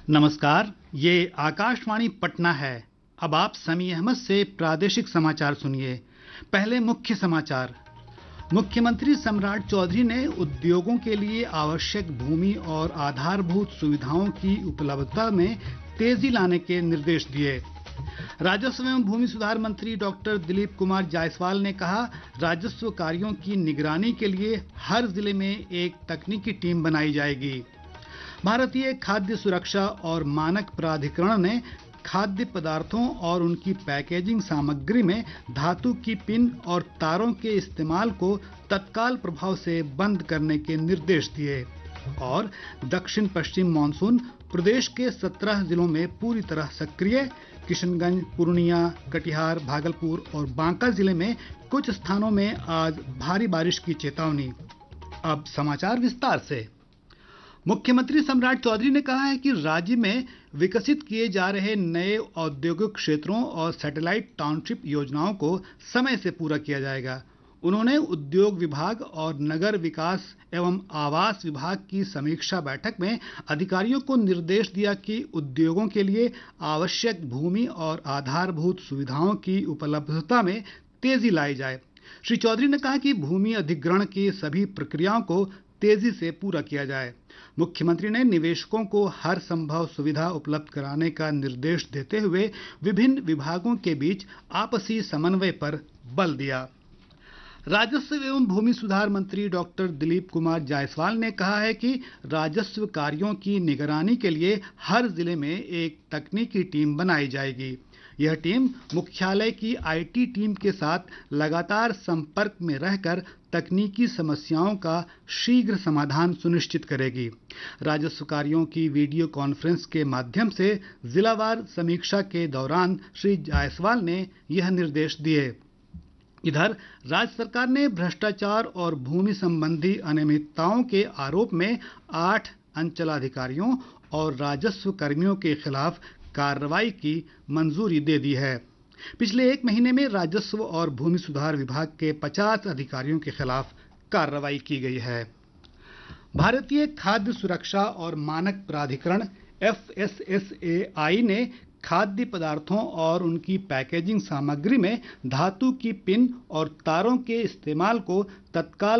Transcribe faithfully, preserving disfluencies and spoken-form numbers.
नमस्कार, ये आकाशवाणी पटना है। अब आप समी अहमद से प्रादेशिक समाचार सुनिए। पहले मुख्य समाचार। मुख्यमंत्री सम्राट चौधरी ने उद्योगों के लिए आवश्यक भूमि और आधारभूत सुविधाओं की उपलब्धता में तेजी लाने के निर्देश दिए। राजस्व एवं भूमि सुधार मंत्री डॉक्टर दिलीप कुमार जायसवाल ने कहा, राजस्व कार्यों की निगरानी के लिए हर जिले में एक तकनीकी टीम बनाई जाएगी। भारतीय खाद्य सुरक्षा और मानक प्राधिकरण ने खाद्य पदार्थों और उनकी पैकेजिंग सामग्री में धातु की पिन और तारों के इस्तेमाल को तत्काल प्रभाव से बंद करने के निर्देश दिए। और दक्षिण पश्चिम मानसून प्रदेश के सत्रह जिलों में पूरी तरह सक्रिय। किशनगंज, पूर्णिया, कटिहार, भागलपुर और बांका जिले में कुछ स्थानों में आज भारी बारिश की चेतावनी। अब समाचार विस्तार से। मुख्यमंत्री सम्राट चौधरी ने कहा है कि राज्य में विकसित किए जा रहे नए औद्योगिक क्षेत्रों और सैटेलाइट टाउनशिप योजनाओं को समय से पूरा किया जाएगा। उन्होंने उद्योग विभाग और नगर विकास एवं आवास विभाग की समीक्षा बैठक में अधिकारियों को निर्देश दिया कि उद्योगों के लिए आवश्यक भूमि और आधारभूत सुविधाओं की उपलब्धता में तेजी लाई जाए। श्री चौधरी ने कहा कि भूमि अधिग्रहण की सभी प्रक्रियाओं को तेजी से पूरा किया जाए। मुख्यमंत्री ने निवेशकों को हर संभव सुविधा उपलब्ध कराने का निर्देश देते हुए विभिन्न विभागों के बीच आपसी समन्वय पर बल दिया। राजस्व एवं भूमि सुधार मंत्री डॉक्टर दिलीप कुमार जायसवाल ने कहा है कि राजस्व कार्यों की निगरानी के लिए हर जिले में एक तकनीकी टीम बनाई जाएगी। यह टीम मुख्यालय की आईटी टीम के साथ लगातार संपर्क में रहकर तकनीकी समस्याओं का शीघ्र समाधान सुनिश्चित करेगी। राजस्व कार्यों की वीडियो कॉन्फ्रेंस के माध्यम से जिलावार समीक्षा के दौरान श्री जायसवाल ने यह निर्देश दिए। इधर राज्य सरकार ने भ्रष्टाचार और भूमि संबंधी अनियमितताओं के आरोप में आठ अंचलाधिकारियों और राजस्व कर्मियों के खिलाफ कार्रवाई की मंजूरी दे दी है। पिछले एक महीने में राजस्व और भूमि सुधार विभाग के पचास अधिकारियों के खिलाफ कार्रवाई की गई है। भारतीय खाद्य सुरक्षा और मानक प्राधिकरण एफ एस एस ए आई ने खाद्य पदार्थों और उनकी पैकेजिंग सामग्री में धातु की पिन और तारों के इस्तेमाल को तत्काल